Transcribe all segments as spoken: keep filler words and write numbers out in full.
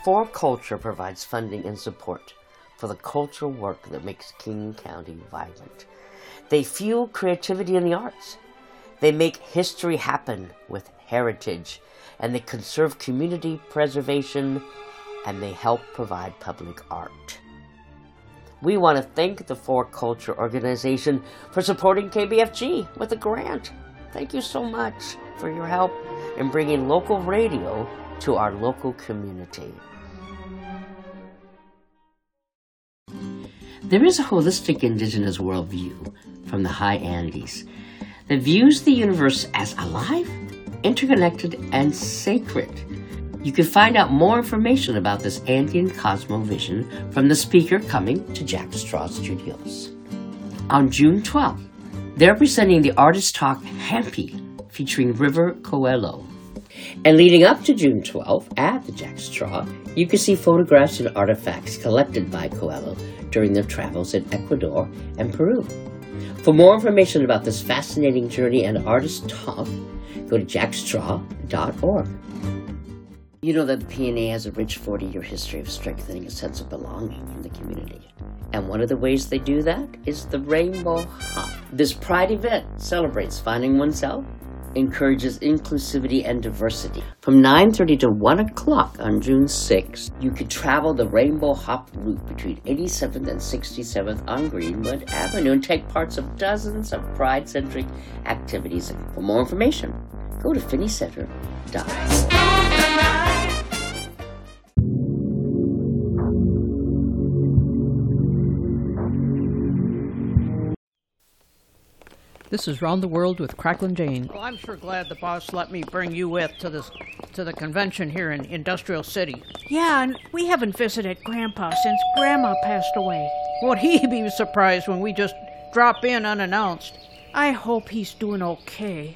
For Culture provides funding and support for the cultural work that makes King County vibrant. They fuel creativity in the arts. They make history happen with heritage, and they conserve community preservation, and they help provide public art. We want to thank the For Culture organization for supporting K B F G with a grant. Thank you so much for your help in bringing local radio to our local community. There is a holistic indigenous worldview from the high Andes that views the universe as alive, interconnected, and sacred. You can find out more information about this Andean cosmovision from the speaker coming to Jack Straw Studios. On June twelfth, they're presenting the Artist Talk Hampi featuring River Coelho. And leading up to June twelfth at the Jack Straw, you can see photographs and artifacts collected by Coelho during their travels in Ecuador and Peru. For more information about this fascinating journey and Artist Talk, go to jack straw dot org. You know that the P N A has a rich forty-year history of strengthening a sense of belonging in the community. And one of the ways they do that is the Rainbow Hop. This Pride event celebrates finding oneself, encourages inclusivity and diversity. From nine thirty to one o'clock on June sixth, you can travel the Rainbow Hop route between eighty-seventh and sixty-seventh on Greenwood Avenue and take parts of dozens of Pride-centric activities. For more information, go to finney center dot org. This is Round the World with Cracklin' Jane. Well, I'm sure glad the boss let me bring you with to this to the convention here in Industrial City. Yeah, and we haven't visited Grandpa since Grandma passed away. Would he be surprised when we just drop in unannounced? I hope he's doing okay.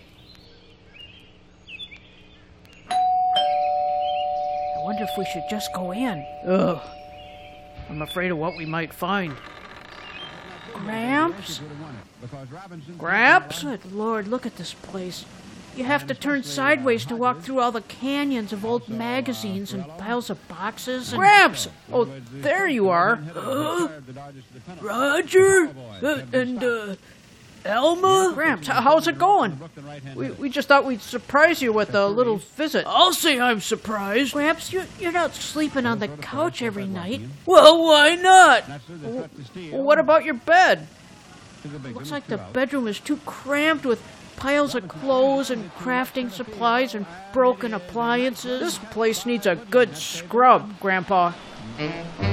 I wonder if we should just go in. Ugh. I'm afraid of what we might find. Gramps? Gramps? Good Lord, look at this place. You have to turn sideways to walk through all the canyons of old magazines and piles of boxes and... Gramps! Oh, there you are. Uh, Roger? Uh, and, uh, Elma? Gramps, how's it going? We we just thought we'd surprise you with a little visit. I'll say I'm surprised. Gramps, you're, you're not sleeping on the couch every night. Well, why not? Well, what about your bed? Looks like the bedroom is too cramped with piles of clothes and crafting supplies and broken appliances. This place needs a good scrub, Grandpa.